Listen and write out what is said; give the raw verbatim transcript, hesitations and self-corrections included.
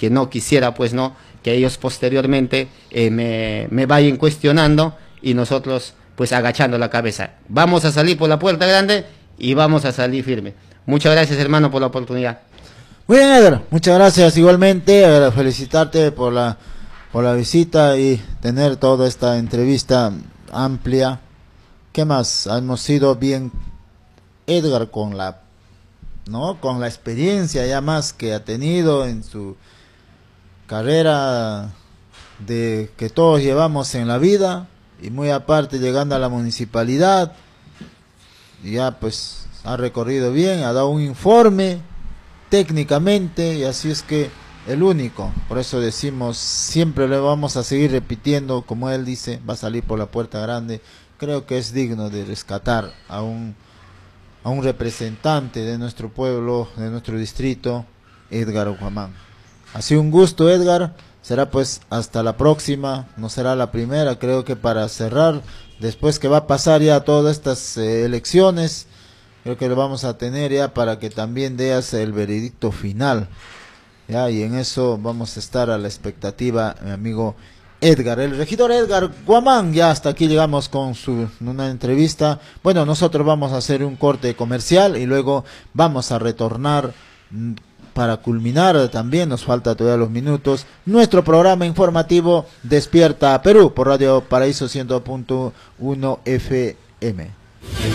que no quisiera pues no que ellos posteriormente eh, me, me vayan cuestionando y nosotros pues agachando la cabeza. Vamos a salir por la puerta grande y vamos a salir firme. Muchas gracias, hermano, por la oportunidad. Muy bien, Edgar, muchas gracias igualmente, eh, felicitarte por la por la visita y tener toda esta entrevista amplia. ¿Qué más? Hemos sido bien, Edgar, con la no con la experiencia ya más que ha tenido en su carrera de que todos llevamos en la vida, y muy aparte llegando a la municipalidad, ya pues ha recorrido bien, ha dado un informe técnicamente, y así es que el único, por eso decimos, siempre le vamos a seguir repitiendo, como él dice, va a salir por la puerta grande. Creo que es digno de rescatar a un a un representante de nuestro pueblo, de nuestro distrito, Edgar Guamán. Ha sido un gusto, Edgar. Será pues hasta la próxima, no será la primera. Creo que para cerrar, después que va a pasar ya todas estas eh, elecciones, creo que lo vamos a tener ya para que también deas el veredicto final, ya, y en eso vamos a estar a la expectativa, mi amigo Edgar, el regidor Edgar Guamán. Ya hasta aquí llegamos con su una entrevista. Bueno, nosotros vamos a hacer un corte comercial y luego vamos a retornar para culminar, también nos falta todavía los minutos, nuestro programa informativo Despierta Perú por Radio Paraíso cien punto uno F M.